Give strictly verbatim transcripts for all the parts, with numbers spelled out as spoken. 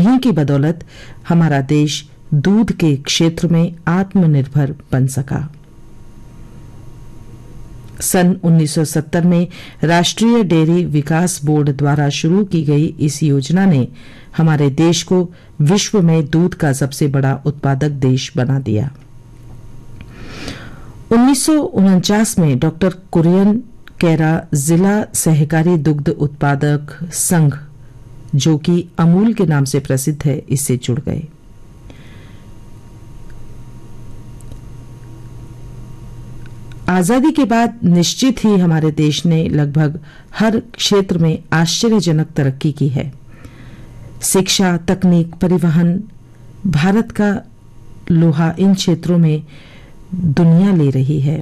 इन्हीं की बदौलत हमारा देश दूध के क्षेत्र में आत्मनिर्भर बन सका। सन उन्नीस सौ सत्तर में राष्ट्रीय डेयरी विकास बोर्ड द्वारा शुरू की गई इस योजना ने हमारे देश को विश्व में दूध का सबसे बड़ा उत्पादक देश बना दिया। उन्नीस सौ उनचास में डॉक्टर कुरियन कैरा जिला सहकारी दुग्ध उत्पादक संघ, जो कि अमूल के नाम से प्रसिद्ध है, इससे जुड़ गए। आजादी के बाद निश्चित ही हमारे देश ने लगभग हर क्षेत्र में आश्चर्यजनक तरक्की की है। शिक्षा, तकनीक, परिवहन, भारत का लोहा इन क्षेत्रों में दुनिया ले रही है।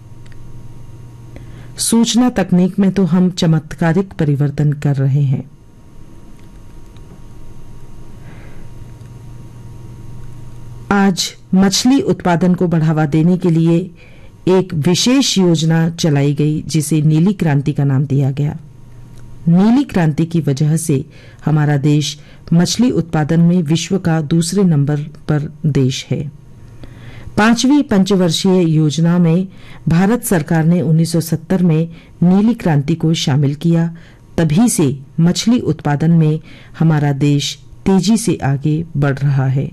सूचना तकनीक में तो हम चमत्कारिक परिवर्तन कर रहे हैं। आज मछली उत्पादन को बढ़ावा देने के लिए एक विशेष योजना चलाई गई, जिसे नीली क्रांति का नाम दिया गया। नीली क्रांति की वजह से हमारा देश मछली उत्पादन में विश्व का दूसरे नंबर पर देश है। पांचवी पंचवर्षीय योजना में भारत सरकार ने उन्नीस सौ सत्तर में नीली क्रांति को शामिल किया। तभी से मछली उत्पादन में हमारा देश तेजी से आगे बढ़ रहा है।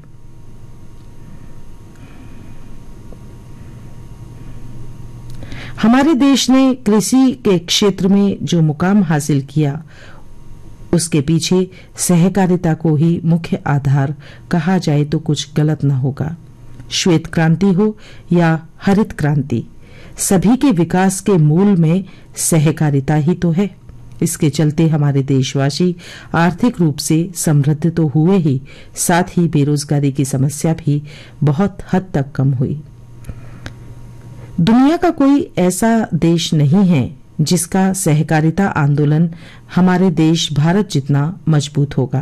हमारे देश ने कृषि के क्षेत्र में जो मुकाम हासिल किया, उसके पीछे सहकारिता को ही मुख्य आधार कहा जाए तो कुछ गलत न होगा। श्वेत क्रांति हो या हरित क्रांति, सभी के विकास के मूल में सहकारिता ही तो है। इसके चलते हमारे देशवासी आर्थिक रूप से समृद्ध तो हुए ही, साथ ही बेरोजगारी की समस्या भी बहुत हद तक कम हुई। दुनिया का कोई ऐसा देश नहीं है जिसका सहकारिता आंदोलन हमारे देश भारत जितना मजबूत होगा।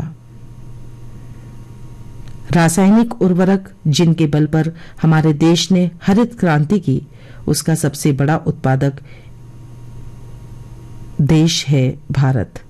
रासायनिक उर्वरक जिनके बल पर हमारे देश ने हरित क्रांति की, उसका सबसे बड़ा उत्पादक देश है भारत।